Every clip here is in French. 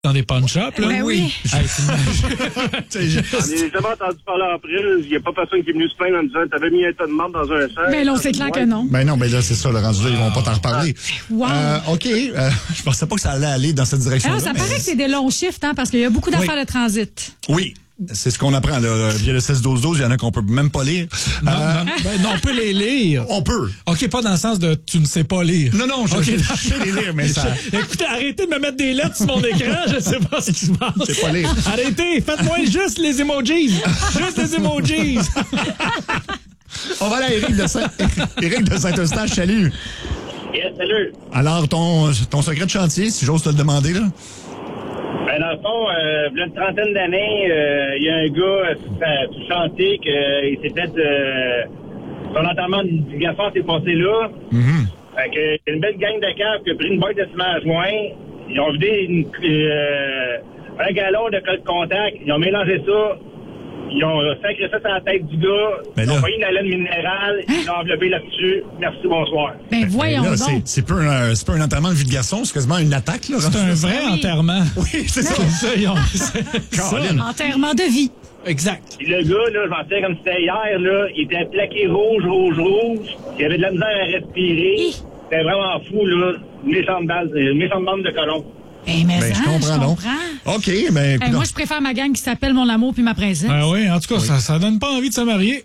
dans des pawn-shops, là. Ben oui. Hey, J'en ai jamais entendu parler en prise. Il n'y a pas personne qui est venu se plaindre en disant t'avais mis un tas de marde dans un sac. Mais non, c'est clair que non. Ben non, mais là, c'est ça, le rendu là, ils vont pas t'en reparler. Wow. OK, je pensais pas que ça allait aller dans cette direction-là. Alors, ça paraît que c'est des longs shifts, hein, parce qu'il y a beaucoup d'affaires de transit. Oui. C'est ce qu'on apprend, là. Via le 16-12-12, il y en a qu'on peut même pas lire. non, on peut les lire. On peut. OK, pas dans le sens de tu ne sais pas lire. Non, je sais les lire, mais ça... Écoutez, arrêtez de me mettre des lettres sur mon écran, je sais pas ce qui se passe. Je sais pas lire. Arrêtez, faites-moi juste les emojis. Juste les emojis. On va aller à Éric de Saint-Eustache, salut. Yes, salut. Alors, ton secret de chantier, si j'ose te le demander, là? Ben, dans le fond, il y a une trentaine d'années, il y a un gars sur le chantier qui s'est fait... son enterrement du garçon s'est passé là. Fait que une belle gang de caves qui a pris une boîte de ciment à joint. Ils ont vidé un gallon de colle contact. Ils ont mélangé ça. Ils ont sacré ça sur la tête du gars. Ben ils là... ont pris une haleine minérale. Ils l'ont enveloppé là-dessus. Merci, bonsoir. Ben voyons là, donc. c'est pas un enterrement de vie de garçon, c'est quasiment une attaque, là. C'est un vrai enterrement. Oui, c'est ça. C'est ça. Enterrement de vie. Exact. Puis le gars, là, je m'en souviens comme c'était hier, là, il était plaqué rouge. Il avait de la misère à respirer. C'était vraiment fou, là. Une méchante bande de colons. Ben, mais Ben, je comprends, non. OK, ben... Hey, moi, je préfère ma gang qui s'appelle Mon Amour puis ma princesse. Ah oui, en tout cas, ça donne pas envie de se marier.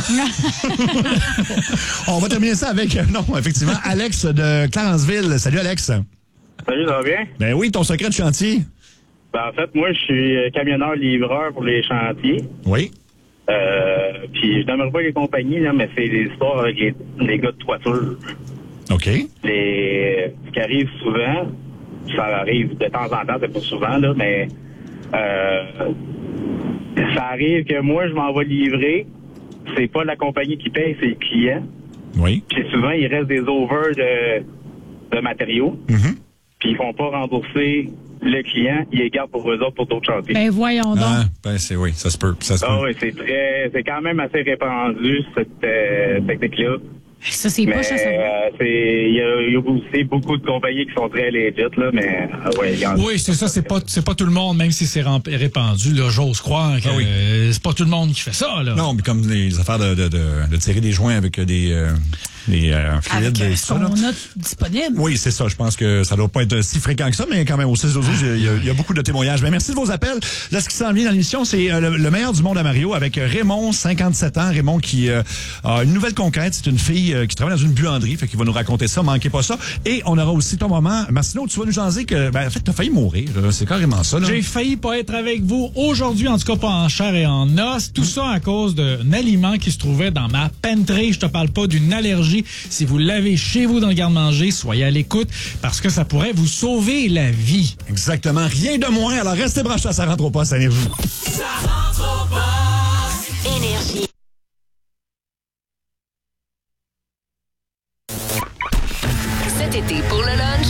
On va terminer ça avec, non, effectivement, Alex de Clarenceville. Salut, Alex. Salut, ça va bien? Ben oui, ton secret de chantier. Ben, en fait, moi, je suis camionneur-livreur pour les chantiers. Oui. Puis, je n'aimerais pas les compagnies, là, mais c'est des histoires avec les gars de toiture. OK. Ce qui arrive souvent, ça arrive de temps en temps, c'est pas souvent, là, mais ça arrive que moi, je m'en vais livrer. C'est pas la compagnie qui paye, c'est le client. Oui. Puis souvent, il reste des overs de matériaux. Puis ils font pas rembourser le client, ils les gardent pour eux autres pour d'autres chantiers. Ben voyons donc. Ah, ben oui, ça se peut. Ah oui, c'est quand même assez répandu, cette technique-là. Ça, c'est pas ça. Il y a aussi beaucoup de compagnies qui sont très legit, là, mais oui, c'est ça, c'est pas tout le monde, même si c'est répandu, là, j'ose croire que c'est pas tout le monde qui fait ça, là. Non, mais comme les affaires de tirer des joints avec des fluides et ce qu'on a disponible. Oui, c'est ça. Je pense que ça doit pas être si fréquent que ça, mais quand même, au 6-12, il y a beaucoup de témoignages. Mais merci de vos appels. Là, ce qui s'en vient dans l'émission, c'est le meilleur du monde à Mario avec Raymond, 57 ans. Raymond qui a une nouvelle conquête. C'est une fille qui travaille dans une buanderie, fait qu'il va nous raconter ça. Manquez pas ça. Et on aura aussi ton moment. Marcino, tu vas nous jaser que, en fait, t'as failli mourir. Là. C'est carrément ça, là. J'ai failli pas être avec vous aujourd'hui, en tout cas pas en chair et en os. Tout ça à cause d'un aliment qui se trouvait dans ma pantry. Je te parle pas d'une allergie. Si vous l'avez chez vous dans le garde-manger, soyez à l'écoute parce que ça pourrait vous sauver la vie. Exactement. Rien de moins. Alors, restez branchés à Ça rentre au poste, à Énergie. Ça rentre au poste. Énergie. Cet été, pour le lunch,